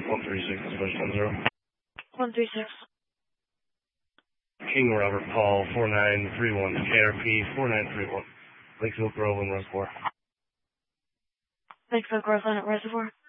136, dispatch 10-0. 136. King Robert Paul, 4931, KRP 4931, Lakeville Grove and Reservoir. Lakeville Grove and Reservoir.